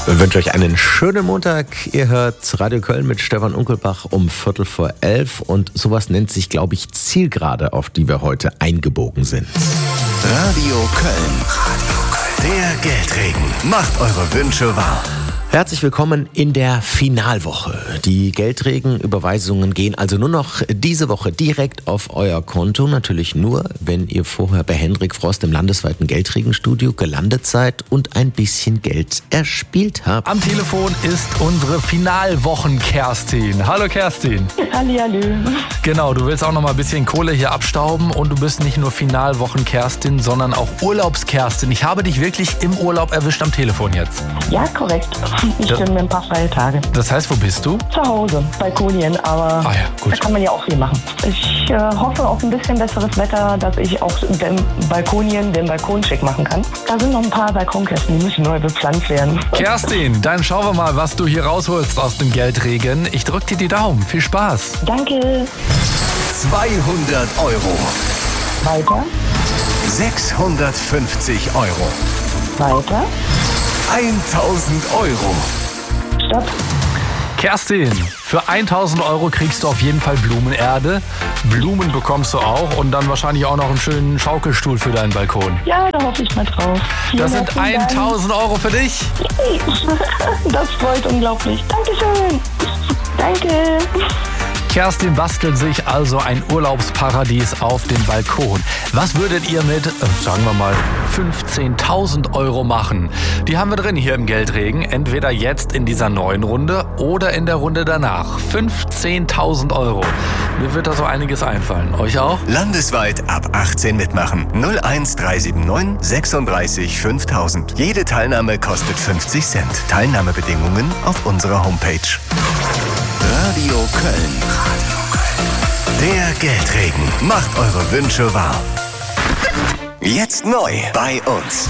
Ich wünsche euch einen schönen Montag. Ihr hört Radio Köln mit Stefan Unkelbach um 11:15 und sowas nennt sich, glaube ich, Zielgerade, auf die wir heute eingebogen sind. Radio Köln. Der Geldregen macht eure Wünsche wahr. Herzlich willkommen in der Finalwoche. Die Geldregenüberweisungen gehen also nur noch diese Woche direkt auf euer Konto. Natürlich nur, wenn ihr vorher bei Hendrik Frost im landesweiten Geldregenstudio gelandet seid und ein bisschen Geld erspielt habt. Am Telefon ist unsere Finalwochen-Kerstin. Hallo Kerstin. Hallihallo. Genau, du willst auch noch mal ein bisschen Kohle hier abstauben und du bist nicht nur Finalwochen-Kerstin, sondern auch Urlaubs-Kerstin. Ich habe dich wirklich im Urlaub erwischt am Telefon jetzt. Ja, korrekt. Ich gönne mir ein paar freie Tage. Das heißt, wo bist du? Zu Hause, Balkonien, aber ja, gut. Da kann man ja auch viel machen. Ich hoffe auf ein bisschen besseres Wetter, dass ich auch den Balkon schick machen kann. Da sind noch ein paar Balkonkästen, die müssen neu bepflanzt werden. Kerstin, dann schauen wir mal, was du hier rausholst aus dem Geldregen. Ich drück dir die Daumen. Viel Spaß. Danke. 200 Euro. Weiter. 650 Euro. Weiter. 1000 Euro. Stopp. Kerstin, für 1000 Euro kriegst du auf jeden Fall Blumenerde. Blumen bekommst du auch und dann wahrscheinlich auch noch einen schönen Schaukelstuhl für deinen Balkon. Ja, da hoffe ich mal drauf. Das sind 1000 Euro für dich. Das freut unglaublich. Dankeschön. Danke. Kerstin bastelt sich also ein Urlaubsparadies auf dem Balkon. Was würdet ihr mit, sagen wir mal, 15.000 Euro machen? Die haben wir drin hier im Geldregen. Entweder jetzt in dieser neuen Runde oder in der Runde danach. 15.000 Euro. Mir wird da so einiges einfallen. Euch auch? Landesweit ab 18 mitmachen. 01379 36 5000. Jede Teilnahme kostet 50 Cent. Teilnahmebedingungen auf unserer Homepage. Radio Köln. Der Geldregen macht eure Wünsche wahr. Jetzt neu bei uns.